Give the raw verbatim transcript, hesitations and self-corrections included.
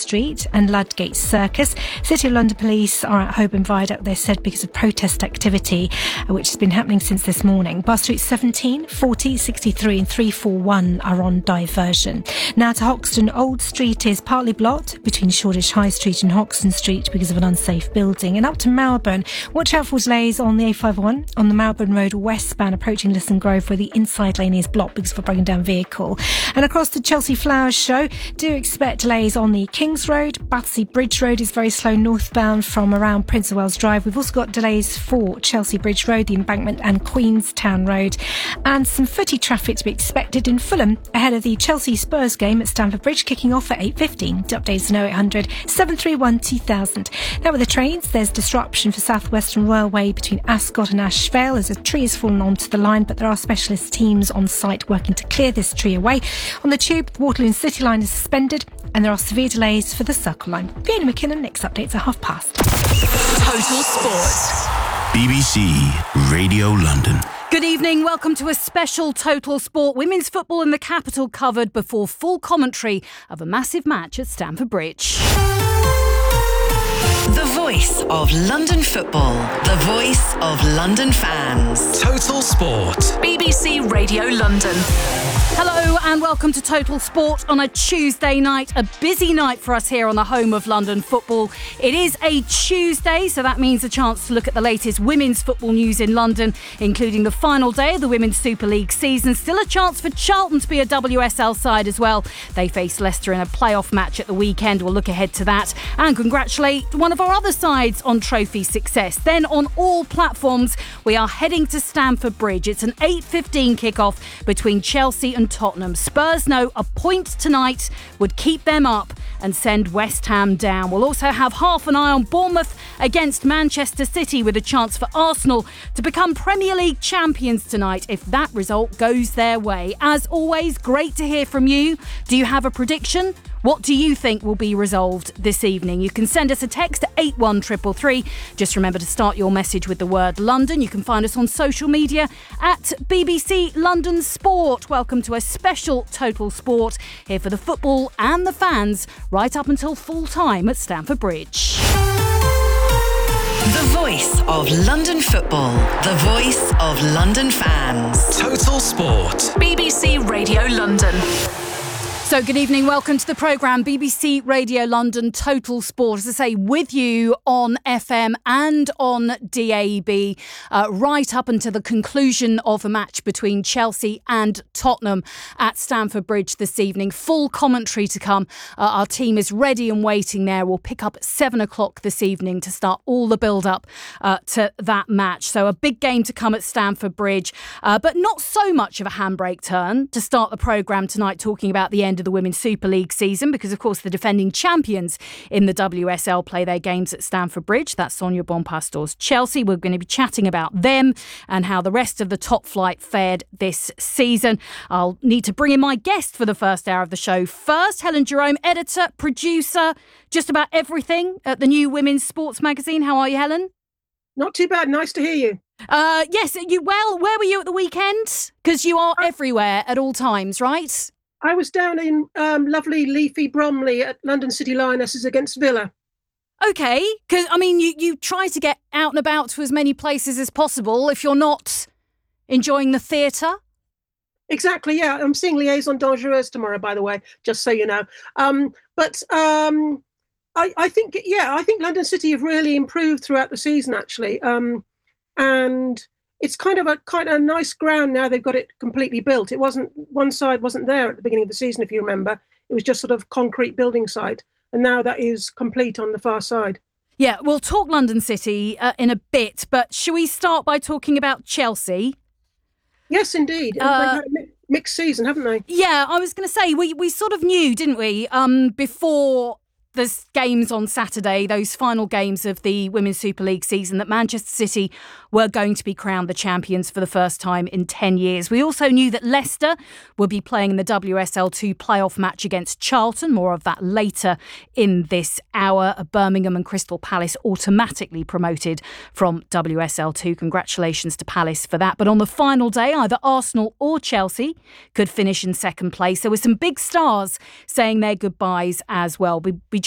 Street and Ludgate Circus. City of London Police are at Holborn Viaduct, they said, because of protest activity, uh, which has been happening since this morning. Bus Street seventeen, forty, sixty-three and three forty-one are on diversion. Now to Hoxton. Old Street is partly blocked between Shoreditch High Street and Hoxton Street because of an unsafe building. And up to Marylebone, watch out for delays on the A fifty-one on the Marylebone Road westbound approaching Lisson Grove, where the inside lane is blocked because of a broken down vehicle. And across the Chelsea Flowers Show, do expect delays on the Kings Road. Battersea Bridge Road is very slow northbound from around Prince of Wales Drive. We've also got delays for Chelsea Bridge Road, the Embankment and Queenstown Road. And some footy traffic to be expected in Fulham ahead of the Chelsea Spurs game at Stamford Bridge, kicking off at eight fifteen. To updates on oh eight hundred, seven three one, two thousand. Now with the trains, there's disruption for South Western Railway between Ascot and Ash Vale as a tree has fallen onto the line, but there are specialist teams on site working to clear this tree away. On the Tube, the Waterloo and City line is suspended and there are severe delays for the Circle line. Fiona McKinnon, next updates are half past. Total Sport. B B C Radio London. Good evening, welcome to a special Total Sport women's football in the capital covered before full commentary of a massive match at Stamford Bridge. The voice of London football. The voice of London fans. Total Sport. B B C Radio London. Hello and welcome to Total Sport on a Tuesday night. A busy night for us here on the home of London football. It is a Tuesday, so that means a chance to look at the latest women's football news in London, including the final day of the Women's Super League season. Still a chance for Charlton to be a W S L side as well. They face Leicester in a playoff match at the weekend. We'll look ahead to that and congratulate one of our other sides on trophy success. Then on all platforms, we are heading to Stamford Bridge. It's an eight fifteen kickoff between Chelsea and Tottenham. Spurs know a point tonight would keep them up and send West Ham down. We'll also have half an eye on Bournemouth against Manchester City, with a chance for Arsenal to become Premier League champions tonight if that result goes their way. As always, great to hear from you. Do you have a prediction? What do you think will be resolved this evening? You can send us a text to eight one three three three. Just remember to start your message with the word London. You can find us on social media at B B C London Sport. Welcome to a special Total Sport here for the football and the fans right up until full time at Stamford Bridge. The voice of London football. The voice of London fans. Total Sport. B B C Radio London. So good evening, welcome to the programme, B B C Radio London Total Sport, as I say, with you on F M and on D A B, uh, right up until the conclusion of a match between Chelsea and Tottenham at Stamford Bridge this evening. Full commentary to come. Uh, our team is ready and waiting there. We'll pick up at seven o'clock this evening to start all the build-up uh, to that match. So a big game to come at Stamford Bridge, uh, but not so much of a handbrake turn to start the programme tonight, talking about the end of the Women's Super League season, because of course the defending champions in the W S L play their games at Stamford Bridge. That's Sonia Bonpastor's Chelsea. We're going to be chatting about them and how the rest of the top flight fared this season. I'll need to bring in my guest for the first hour of the show. First, Helen Jerome, editor, producer, just about everything at the new Women's Sports magazine. How are you, Helen? Not too bad. Nice to hear you. Uh, yes, you well. Where were you at the weekend? Because you are everywhere at all times, right? I was down in um, lovely leafy Bromley at London City Lionesses against Villa. Okay, because, I mean, you, you try to get out and about to as many places as possible if you're not enjoying the theatre. Exactly, yeah. I'm seeing Liaison Dangereuse tomorrow, by the way, just so you know. Um, but um, I, I think, yeah, I think London City have really improved throughout the season, actually. Um, and... It's kind of a kind of nice ground now. They've got it completely built. It wasn't, one side wasn't there at the beginning of the season, if you remember. It was just sort of concrete building site. And now that is complete on the far side. Yeah, we'll talk London City uh, in a bit, but shall we start by talking about Chelsea? Yes, indeed. Uh, They've had a mi- mixed season, haven't they? Yeah, I was going to say, we, we sort of knew, didn't we, um, before the games on Saturday, those final games of the Women's Super League season, that Manchester City were going to be crowned the champions for the first time in ten years. We also knew that Leicester would be playing in the W S L two playoff match against Charlton. More of that later in this hour. Birmingham and Crystal Palace automatically promoted from W S L two. Congratulations to Palace for that. But on the final day, either Arsenal or Chelsea could finish in second place. There were some big stars saying their goodbyes as well. We, we